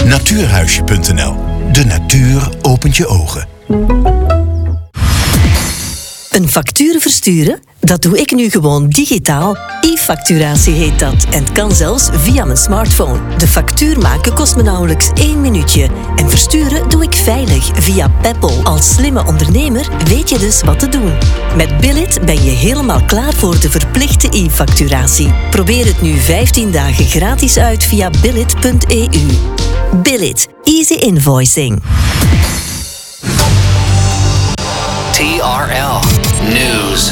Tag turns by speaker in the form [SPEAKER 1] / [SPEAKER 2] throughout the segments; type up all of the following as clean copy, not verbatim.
[SPEAKER 1] Natuurhuisje.nl. De natuur opent je ogen.
[SPEAKER 2] Een factuur versturen? Dat doe ik nu gewoon digitaal. E-facturatie heet dat en kan zelfs via mijn smartphone. De factuur maken kost me nauwelijks 1 minuutje. En versturen doe ik veilig via Peppol. Als slimme ondernemer weet je dus wat te doen. Met Billit ben je helemaal klaar voor de verplichte e-facturatie. Probeer het nu 15 dagen gratis uit via billit.eu. Billit. Easy invoicing.
[SPEAKER 3] TRL News.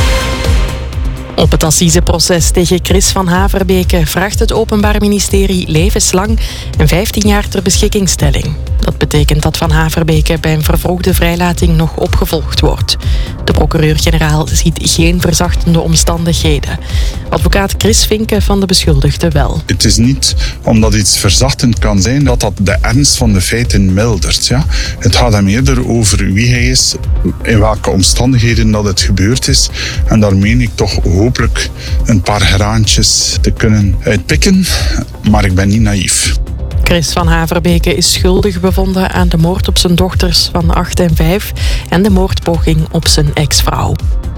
[SPEAKER 4] Op het assiseproces tegen Chris van Haverbeke vraagt het Openbaar Ministerie levenslang en 15 jaar ter beschikkingstelling. Dat betekent dat Van Haverbeke bij een vervroegde vrijlating nog opgevolgd wordt. De procureur-generaal ziet geen verzachtende omstandigheden. Advocaat Chris Vinken van de beschuldigde wel.
[SPEAKER 5] Het is niet omdat iets verzachtend kan zijn dat dat de ernst van de feiten mildert. Ja? Het gaat hem eerder over wie hij is, in welke omstandigheden dat het gebeurd is. En daar meen ik toch hopelijk een paar graantjes te kunnen uitpikken. Maar ik ben niet naïef.
[SPEAKER 4] Chris van Haverbeke is schuldig bevonden aan de moord op zijn dochters van 8 en 5 en de moordpoging op zijn ex-vrouw.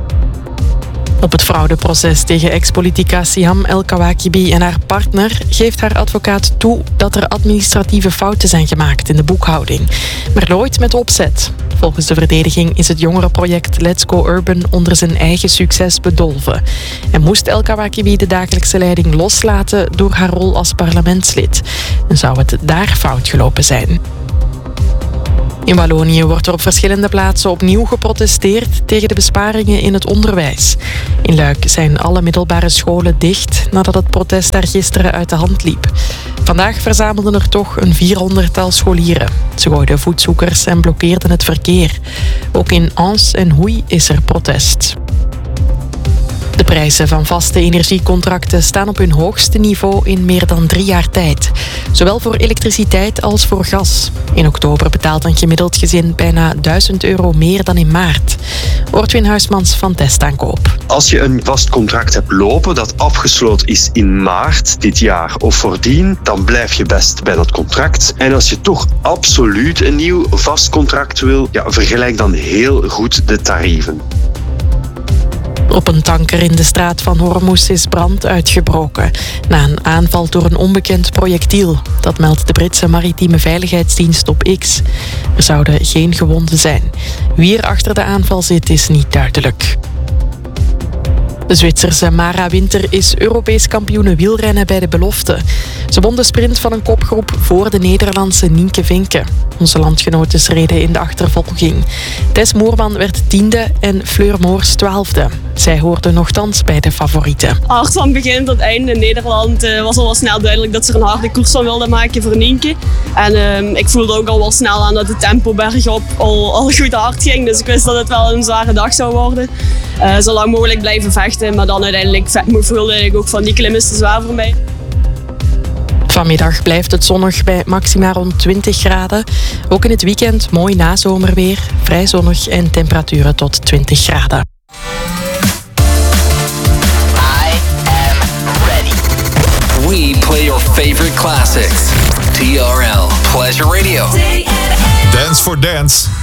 [SPEAKER 4] Op het fraudeproces tegen ex-politica Siham El Kawakibi en haar partner geeft haar advocaat toe dat er administratieve fouten zijn gemaakt in de boekhouding. Maar nooit met opzet. Volgens de verdediging is het jongerenproject Let's Go Urban onder zijn eigen succes bedolven. En moest El Kawakibi de dagelijkse leiding loslaten door haar rol als parlementslid. En zou het daar fout gelopen zijn? In Wallonië wordt er op verschillende plaatsen opnieuw geprotesteerd tegen de besparingen in het onderwijs. In Luik zijn alle middelbare scholen dicht nadat het protest daar gisteren uit de hand liep. Vandaag verzamelden er toch een 400-tal scholieren. Ze gooiden voetzoekers en blokkeerden het verkeer. Ook in Ans en Hoei is er protest. De prijzen van vaste energiecontracten staan op hun hoogste niveau in meer dan 3 jaar tijd. Zowel voor elektriciteit als voor gas. In oktober betaalt een gemiddeld gezin bijna €1000 meer dan in maart. Ortwin Huismans van Testaankoop.
[SPEAKER 6] Als je een vast contract hebt lopen dat afgesloten is in maart dit jaar of voordien, dan blijf je best bij dat contract. En als je toch absoluut een nieuw vast contract wil, vergelijk dan heel goed de tarieven.
[SPEAKER 4] Op een tanker in de straat van Hormuz is brand uitgebroken na een aanval door een onbekend projectiel. Dat meldt de Britse maritieme veiligheidsdienst op X. Er zouden geen gewonden zijn. Wie er achter de aanval zit is niet duidelijk. De Zwitserse Mara Winter is Europees kampioene wielrennen bij de belofte. Ze won de sprint van een kopgroep voor de Nederlandse Nienke Vinken. Onze landgenoten reden in de achtervolging. Tess Moerman werd 10e en Fleur Moors 12e. Zij hoorden nochtans bij de favorieten.
[SPEAKER 7] Hard van begin tot einde in Nederland was al wel snel duidelijk dat ze er een harde koers van wilden maken voor Nienke. En ik voelde ook al wel snel aan dat het tempo bergop al goed hard ging. Dus ik wist dat het wel een zware dag zou worden. Zo lang mogelijk blijven vechten, maar dan uiteindelijk voelde ik ook van die klim is te zwaar voor mij.
[SPEAKER 4] Vanmiddag blijft het zonnig bij maxima rond 20 graden. Ook in het weekend mooi nazomerweer, vrij zonnig en temperaturen tot 20 graden.
[SPEAKER 3] I am ready. We play your favorite classics. TRL Pleasure Radio.
[SPEAKER 8] Dance for Dance.